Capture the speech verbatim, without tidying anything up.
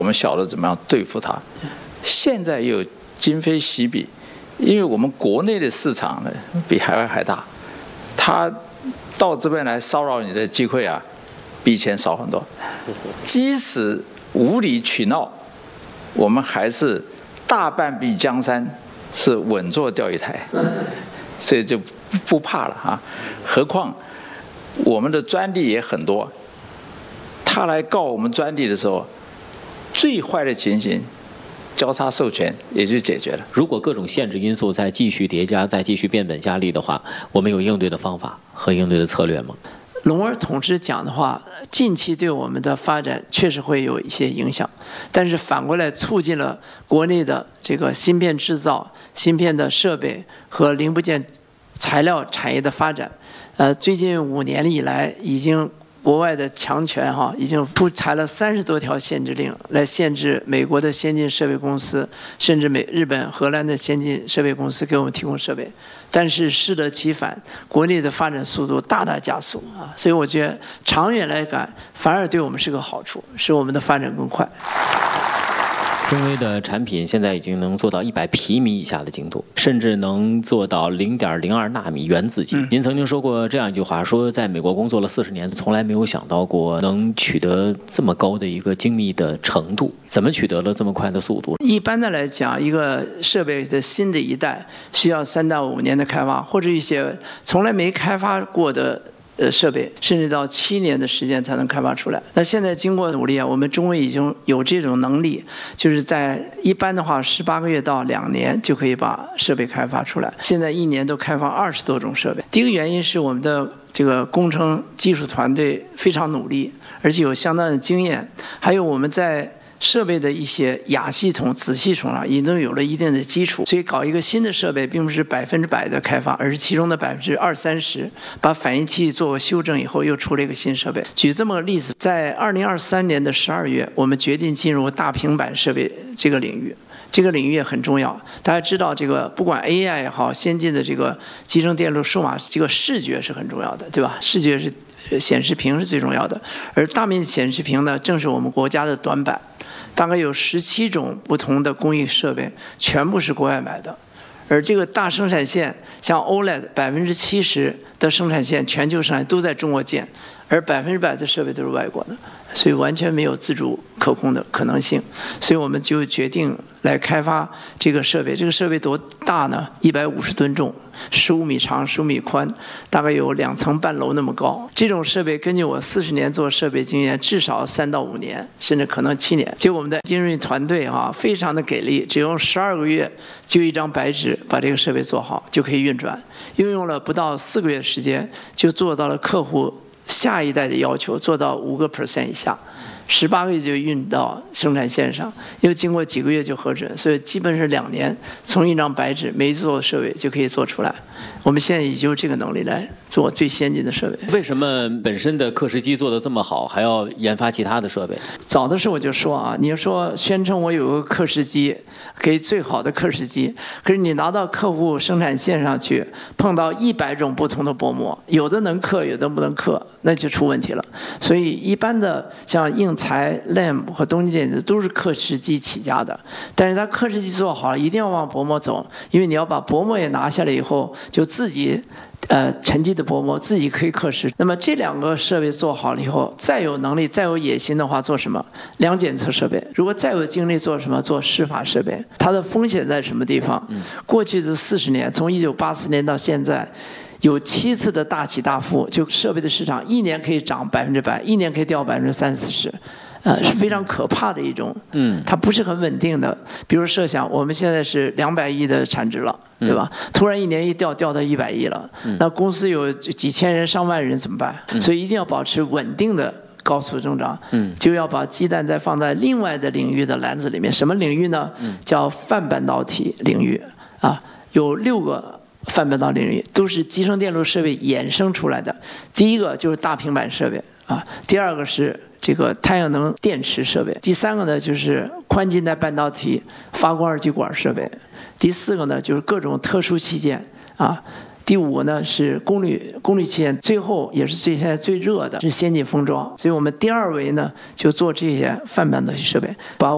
我们晓得怎么样对付它。现在又今非昔比，因为我们国内的市场呢比海外还大，它到这边来骚扰你的机会啊，比以前少很多。即使无理取闹，我们还是大半壁江山是稳坐钓鱼台，所以就不怕了啊。何况我们的专利也很多，他来告我们专利的时候，最坏的情形交叉授权也就解决了。 如果各种限制因素再继续叠加，再继续变本加厉的话，我们有应对的方法和应对的策略吗？ 龙儿同志讲的话，近期对我们的发展确实会有一些影响，但是反过来促进了国内的这个芯片制造、芯片的设备和零部件材料产业的发展。呃，最近五年以来，已经国外的强权哈，已经出台了三十多条限制令，来限制美国的先进设备公司，甚至美日本、荷兰的先进设备公司给我们提供设备。但是适得其反，国内的发展速度大大加速啊！所以我觉得长远来看，反而对我们是个好处，使我们的发展更快。 中微的产品现在已经能做到一百皮米以下的精度，甚至能做到零点零二纳米原子级。嗯、您曾经说过这样一句话，说在美国工作了四十年，从来没有想到过能取得这么高的一个精密的程度。怎么取得了这么快的速度？ 一般的来讲，一个设备的新的一代需要三到五年的开发，或者一些从来没开发过的呃设备，甚至到七年的时间才能开发出来。那现在经过努力啊，我们中微已经有这种能力，就是在一般的话，十八个月到两年就可以把设备开发出来。现在一年都开发二十多种设备。第一个原因是我们的这个工程技术团队非常努力，而且有相当的经验，还有我们在设备的一些亚系统、子系统啊，已经有了一定的基础，所以搞一个新的设备，并不是百分之百的开发，而是其中的百分之二三十，把反应器做过修正以后，又出了一个新设备。举这么个例子，在二零二三年的十二月，我们决定进入大平板设备这个领域。这个领域也很重要，大家知道，这个不管 A I 也好，先进的这个集成电路、数码，这个视觉是很重要的，对吧？视觉是显示屏是最重要的，而大面积显示屏呢，正是我们国家的短板。大概有十七种不同的工艺设备，全部是国外买的。而这个大生产线，像 O L E D 百分之七十的生产线，全球生产都在中国建，而百分之百的设备都是外国的，所以完全没有自主可控的可能性。所以我们就决定来开发这个设备。这个设备多大呢？一百五十吨重，十五米长，十五米宽，大概有两层半楼那么高。这种设备根据我四十年做设备经验，至少三到五年，甚至可能七年。结果我们的金润团队啊，非常的给力，只用十二个月就一张白纸把这个设备做好，就可以运转。运用了不到四个月时间，就做到了客户下一代的要求，做到五个 percent 以下。十八个月就运到生产线上，又经过几个月就核准，所以基本是两年，从一张白纸没做设备就可以做出来。我们现在已经有这个能力来做最先进的设备。 为什么本身的刻蚀机做得这么好，还要研发其他的设备？ 早的时候我就说啊，你说宣称我有个刻蚀机，可以最好的刻蚀机，可是你拿到客户生产线上去，碰到一百种不同的薄膜，有的能刻，有的不能刻，那就出问题了。所以一般的像应材、L A M 和东京电子都是刻蚀机起家的，但是它刻蚀机做好了，一定要往薄膜走，因为你要把薄膜也拿下来以后，就自己呃沉积的薄膜自己可以刻蚀。那么这两个设备做好了以后，再有能力、再有野心的话，做什么？量检测设备。如果再有精力，做什么？做湿法设备。它的风险在什么地方？过去的四十年，从一九八四年到现在，有七次的大起大伏，就设备的市场一年可以涨百分之百，一年可以掉百分之三四十。呃，是非常可怕的一种，嗯，它不是很稳定的。比如设想，我们现在是两百亿的产值了，对吧？突然一年一掉，掉到一百亿了，那公司有几千人、上万人怎么办？所以一定要保持稳定的高速增长，嗯，就要把鸡蛋再放在另外的领域的篮子里面。什么领域呢？叫泛半导体领域啊，有六个泛半导体领域，都是集成电路设备衍生出来的。第一个就是大平板设备啊，第二个是这个太阳能电池设备，第三个呢就是宽基带半导体发光二极管设备，第四个呢就是各种特殊器件啊，第五个呢是功率功率器件，最后也是最现在最热的是先进封装。所以我们第二维呢就做这些泛半导体设备，把